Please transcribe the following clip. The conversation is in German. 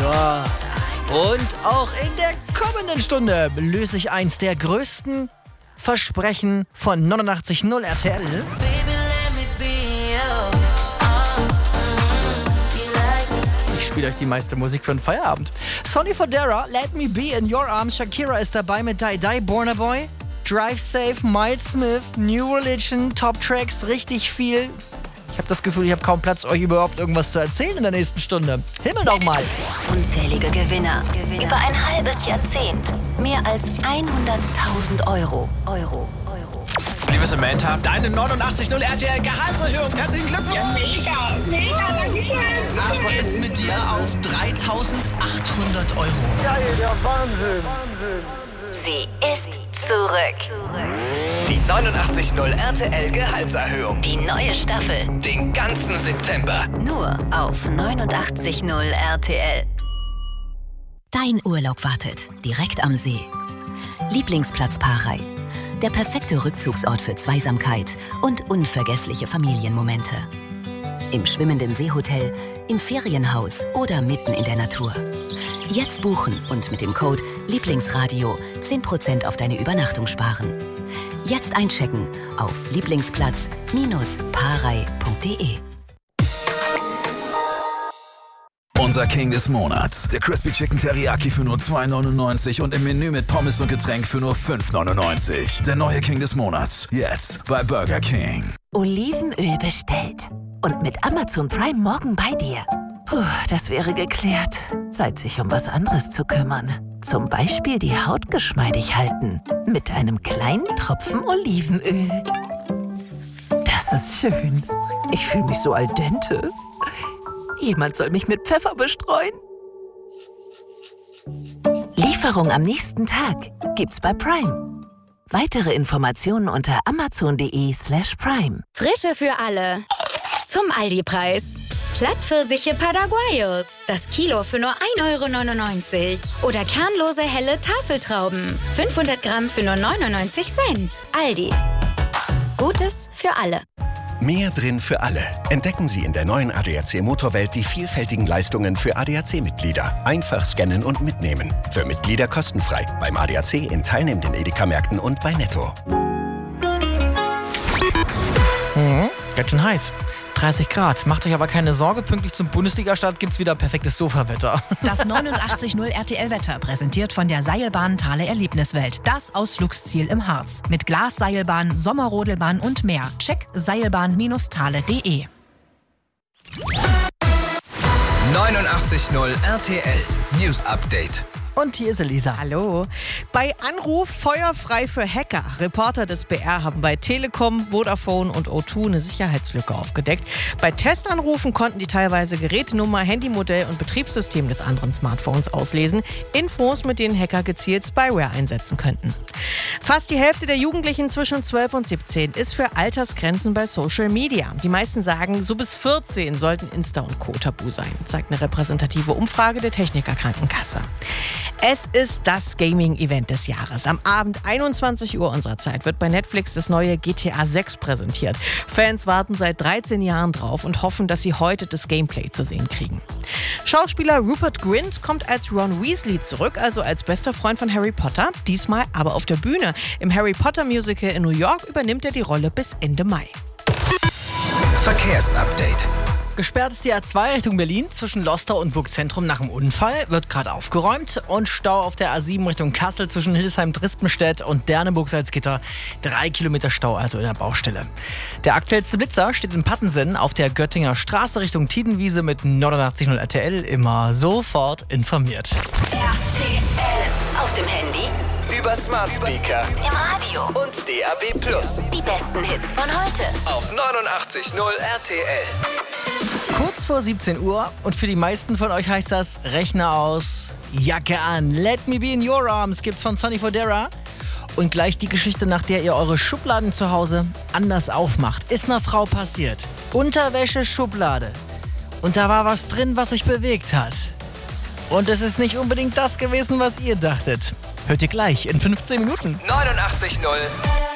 Ja. Und auch in der kommenden Stunde löse ich eins der größten Versprechen von 89.0 RTL. Ich spiele euch die meiste Musik für den Feierabend. Sonny Fodera, Let Me Be in Your Arms. Shakira ist dabei mit Die Die, Born a Boy. Drive Safe, Miles Smith, New Religion, Top Tracks, richtig viel. Ich habe das Gefühl, ich habe kaum Platz, euch überhaupt irgendwas zu erzählen in der nächsten Stunde. Himmel nochmal. Unzählige Gewinner. Über ein halbes Jahrzehnt. Mehr als 100.000 Euro. Liebe Samantha, deine 89.0 RTL Gehaltserhöhung. Herzlichen Glückwunsch. Ja, mega, dankeschön. Ab jetzt mit dir auf 3.800 Euro. Geil, der Wahnsinn. Sie ist zurück. Die 89.0 RTL Gehaltserhöhung. Die neue Staffel. Den ganzen September. Nur auf 89.0 RTL. Dein Urlaub wartet direkt am See. Lieblingsplatz Parey. Der perfekte Rückzugsort für Zweisamkeit und unvergessliche Familienmomente. Im schwimmenden Seehotel, im Ferienhaus oder mitten in der Natur. Jetzt buchen und mit dem Code Lieblingsradio 10% auf deine Übernachtung sparen. Jetzt einchecken auf lieblingsplatz-parey.de. Unser King des Monats. Der Crispy Chicken Teriyaki für nur $2,99 und im Menü mit Pommes und Getränk für nur $5,99. Der neue King des Monats. Jetzt bei Burger King. Olivenöl bestellt. Und mit Amazon Prime morgen bei dir. Puh, das wäre geklärt. Zeit, sich um was anderes zu kümmern. Zum Beispiel die Haut geschmeidig halten. Mit einem kleinen Tropfen Olivenöl. Das ist schön. Ich fühle mich so al dente. Jemand soll mich mit Pfeffer bestreuen. Lieferung am nächsten Tag gibt's bei Prime. Weitere Informationen unter amazon.de/prime. Frische für alle. Zum Aldi-Preis. Plattpfirsiche Paraguayos. Das Kilo für nur 1,99 €. Oder kernlose helle Tafeltrauben. 500 Gramm für nur 99 Cent. Aldi. Gutes für alle. Mehr drin für alle. Entdecken Sie in der neuen ADAC Motorwelt die vielfältigen Leistungen für ADAC-Mitglieder. Einfach scannen und mitnehmen. Für Mitglieder kostenfrei. Beim ADAC in teilnehmenden Edeka-Märkten und bei Netto. Ganz schön heiß. 30 Grad. Macht euch aber keine Sorge, pünktlich zum Bundesliga-Start gibt's wieder perfektes Sofawetter. Das 89.0 RTL-Wetter, präsentiert von der Seilbahn Thale Erlebniswelt. Das Ausflugsziel im Harz. Mit Glasseilbahn, Sommerrodelbahn und mehr. Check seilbahn-thale.de. 89.0 RTL News Update. Und hier ist Elisa. Hallo. Bei Anruf feuerfrei für Hacker. Reporter des BR haben bei Telekom, Vodafone und O2 eine Sicherheitslücke aufgedeckt. Bei Testanrufen konnten die teilweise Gerätenummer, Handymodell und Betriebssystem des anderen Smartphones auslesen. Infos, mit denen Hacker gezielt Spyware einsetzen könnten. Fast die Hälfte der Jugendlichen zwischen 12 und 17 ist für Altersgrenzen bei Social Media. Die meisten sagen, so bis 14 sollten Insta und Co. tabu sein, zeigt eine repräsentative Umfrage der Techniker Krankenkasse. Es ist das Gaming-Event des Jahres. Am Abend 21 Uhr unserer Zeit wird bei Netflix das neue GTA 6 präsentiert. Fans warten seit 13 Jahren drauf und hoffen, dass sie heute das Gameplay zu sehen kriegen. Schauspieler Rupert Grint kommt als Ron Weasley zurück, also als bester Freund von Harry Potter. Diesmal aber auf der Bühne. Im Harry Potter Musical in New York übernimmt er die Rolle bis Ende Mai. Verkehrsupdate. Gesperrt ist die A2 Richtung Berlin zwischen Lostal und Burgzentrum nach dem Unfall. Wird gerade aufgeräumt. Und Stau auf der A7 Richtung Kassel zwischen Hildesheim-Drispenstedt und Derneburg-Salzgitter. 3 Kilometer Stau also in der Baustelle. Der aktuellste Blitzer steht in Pattensen auf der Göttinger Straße Richtung Tiedenwiese mit 89.0 RTL. Immer sofort informiert. RTL. Auf dem Handy, Über Smart Speaker, im Radio und DAB+. Die besten Hits von heute. Auf 89.0 RTL. Kurz vor 17 Uhr und für die meisten von euch heißt das Rechner aus, Jacke an. Let Me Be in Your Arms gibt's von Sonny Fodera. Und gleich die Geschichte, nach der ihr eure Schubladen zu Hause anders aufmacht. Ist einer Frau passiert. Unterwäsche-Schublade. Und da war was drin, was sich bewegt hat. Und es ist nicht unbedingt das gewesen, was ihr dachtet. Hört ihr gleich in 15 Minuten. 89.0